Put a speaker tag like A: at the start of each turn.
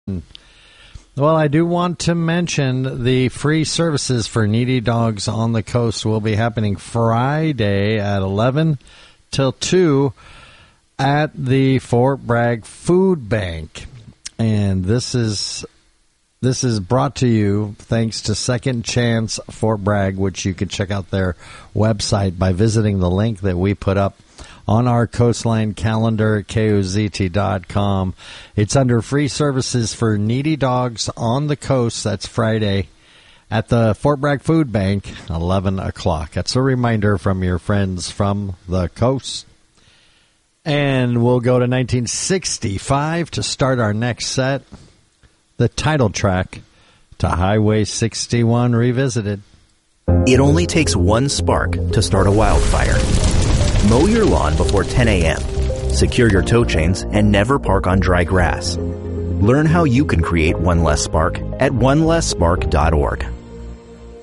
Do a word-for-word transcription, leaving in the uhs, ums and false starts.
A: Well, I do want to mention the free services for needy dogs on the coast will be happening Friday at eleven till two at the Fort Bragg Food Bank. And this is this is brought to you thanks to Second Chance Fort Bragg, which you can check out their website by visiting the link that we put up on our Coastline calendar at K O Z T dot com. It's under free services for needy dogs on the coast. That's Friday at the Fort Bragg Food Bank, eleven o'clock. That's a reminder from your friends from the coast. And we'll go to nineteen sixty-five to start our next set. The title track to Highway sixty-one Revisited.
B: It only takes one spark to start a wildfire. Mow your lawn before ten a.m. Secure your tow chains and never park on dry grass. Learn how you can create one less spark at one less spark dot org.